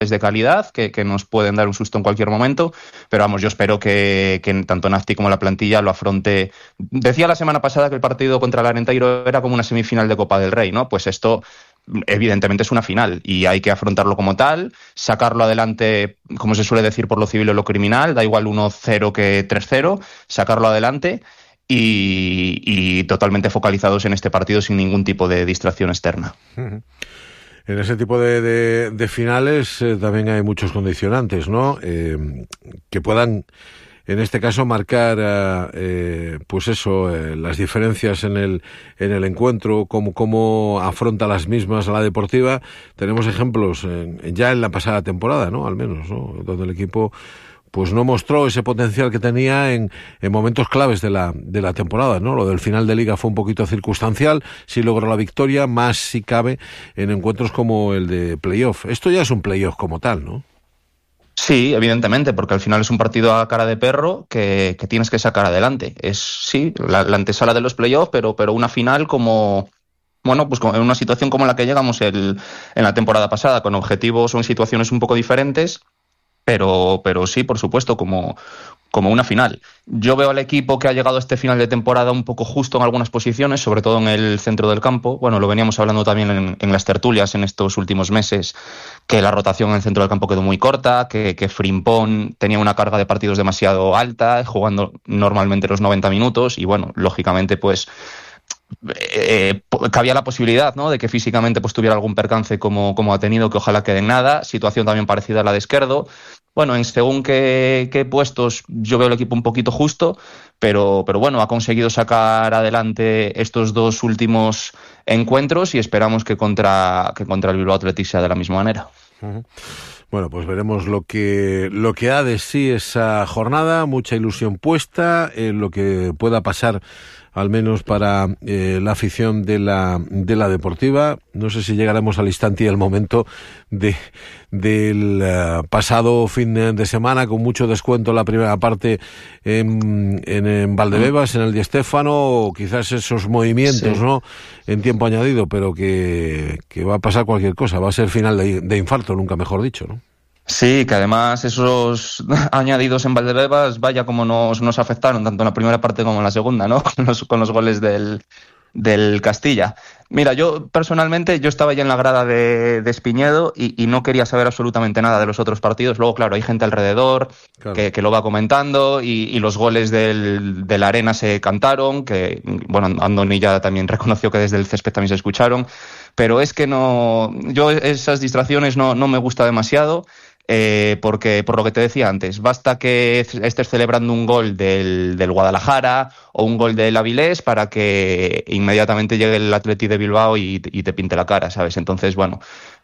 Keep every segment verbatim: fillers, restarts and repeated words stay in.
de calidad que, que nos pueden dar un susto en cualquier momento, pero vamos, yo espero que, que tanto Nafti como la plantilla lo afronte. Decía la semana pasada que el partido contra el Arenteiro era como una semifinal de Copa del Rey, ¿no? Pues esto evidentemente es una final y hay que afrontarlo como tal, sacarlo adelante, como se suele decir, por lo civil o lo criminal, da igual uno cero que tres cero, sacarlo adelante y, y totalmente focalizados en este partido sin ningún tipo de distracción externa. Uh-huh. En ese tipo de, de, de finales eh, también hay muchos condicionantes, ¿no? Eh, que puedan, en este caso, marcar, eh, pues eso, eh, las diferencias en el en el encuentro, cómo, cómo afronta las mismas a la Deportiva. Tenemos ejemplos en, ya en la pasada temporada, ¿no? Al menos, ¿no? Donde el equipo pues no mostró ese potencial que tenía en, en momentos claves de la de la temporada, ¿no? Lo del final de Liga fue un poquito circunstancial, sí logró la victoria, más si cabe en encuentros como el de playoff. Esto ya es un playoff como tal, ¿no? Sí, evidentemente, porque al final es un partido a cara de perro que, que tienes que sacar adelante. Es, sí, la, la antesala de los playoffs, pero, pero una final como... Bueno, pues en una situación como la que llegamos el, en la temporada pasada, con objetivos o en situaciones un poco diferentes, Pero, pero sí, por supuesto, como, como una final. Yo veo al equipo que ha llegado a este final de temporada un poco justo en algunas posiciones, sobre todo en el centro del campo. Bueno, lo veníamos hablando también en, en las tertulias en estos últimos meses, que la rotación en el centro del campo quedó muy corta, que, que Frimpong tenía una carga de partidos demasiado alta, jugando normalmente los noventa minutos, y bueno, lógicamente, pues... Eh, cabía la posibilidad, ¿no?, de que físicamente pues tuviera algún percance como, como ha tenido, que ojalá quede en nada. Situación también parecida a la de Esquerdo. Bueno, en según qué, qué puestos yo veo el equipo un poquito justo, pero, pero bueno, ha conseguido sacar adelante estos dos últimos encuentros y esperamos que contra, que contra el Bilbao Athletic sea de la misma manera. Uh-huh. Bueno, pues veremos lo que lo que ha de sí esa jornada, mucha ilusión puesta en lo que pueda pasar, al menos para eh, la afición de la de la Deportiva. No sé si llegaremos al instante y al momento de del uh, pasado fin de semana, con mucho descuento la primera parte en, en, en Valdebebas, en el Di Stéfano, o quizás esos movimientos, sí, ¿no?, en tiempo añadido, pero que, que va a pasar cualquier cosa, va a ser final de, de infarto, nunca mejor dicho, ¿no? Sí, que además esos añadidos en Valdebebas, vaya como nos, nos afectaron, tanto en la primera parte como en la segunda, ¿no? Con los, con los goles del, del Castilla. Mira, yo personalmente, yo estaba ya en la grada de, de Espiñedo y, y no quería saber absolutamente nada de los otros partidos. Luego, claro, hay gente alrededor, claro, que, que lo va comentando y, y los goles del, de la arena se cantaron, que, bueno, Andoni ya también reconoció que desde el césped también se escucharon, pero es que no, yo esas distracciones no, no me gusta demasiado. Eh, porque, por lo que te decía antes, basta que estés celebrando un gol del, del Guadalajara o un gol del Avilés para que inmediatamente llegue el Athletic de Bilbao y, y te pinte la cara, ¿sabes? Entonces, bueno,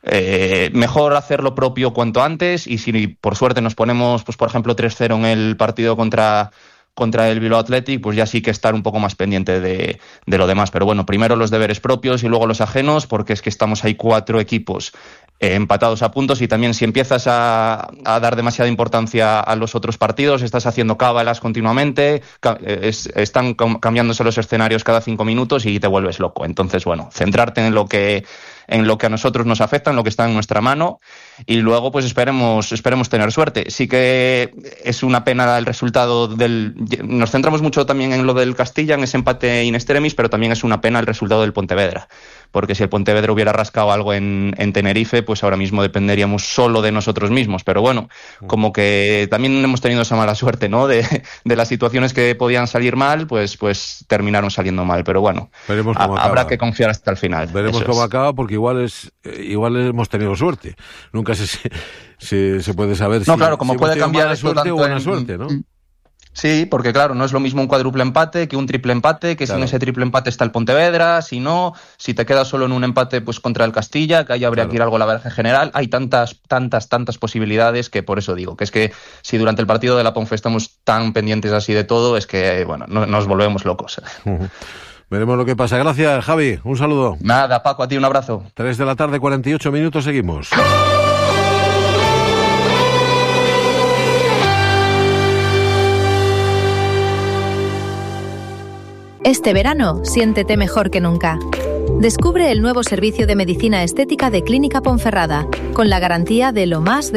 eh, mejor hacer lo propio cuanto antes, y si por suerte nos ponemos, pues por ejemplo, tres cero en el partido contra... contra el Bilbao Athletic, pues ya sí que estar un poco más pendiente de, de lo demás. Pero bueno, primero los deberes propios y luego los ajenos, porque es que estamos ahí cuatro equipos eh, empatados a puntos, y también si empiezas a, a dar demasiada importancia a los otros partidos, estás haciendo cábalas continuamente, ca- es, están com- cambiándose los escenarios cada cinco minutos y te vuelves loco. Entonces, bueno, centrarte en lo que en lo que a nosotros nos afecta, en lo que está en nuestra mano, y luego pues esperemos esperemos tener suerte. Sí que es una pena el resultado del... Nos centramos mucho también en lo del Castilla, en ese empate in extremis, pero también es una pena el resultado del Pontevedra, porque si el Pontevedra hubiera rascado algo en, en Tenerife, pues ahora mismo dependeríamos solo de nosotros mismos. Pero bueno, como que también hemos tenido esa mala suerte, ¿no?, de, de las situaciones que podían salir mal, pues, pues terminaron saliendo mal. Pero bueno, veremos cómo a, habrá que confiar hasta el final. Veremos Eso cómo es. acaba, porque igual es igual hemos tenido suerte. Nunca se se, se puede saber no, si, claro, como si puede hemos tenido cambiar mala esto suerte o buena en... suerte, ¿no? Sí, porque claro, no es lo mismo un cuádruple empate que un triple empate, que Claro. si en ese triple empate está el Pontevedra, si no, si te quedas solo en un empate pues contra el Castilla, que ahí habría Claro. que ir algo a la verja general. Hay tantas, tantas, tantas posibilidades que por eso digo, que es que si durante el partido de la Ponfe estamos tan pendientes así de todo, es que, bueno, no, nos volvemos locos. Uh-huh. Veremos lo que pasa. Gracias, Javi. Un saludo. Nada, Paco, a ti un abrazo. Tres de la tarde, cuarenta y ocho minutos, seguimos. Este verano, siéntete mejor que nunca. Descubre el nuevo servicio de medicina estética de Clínica Ponferrada, con la garantía de lo más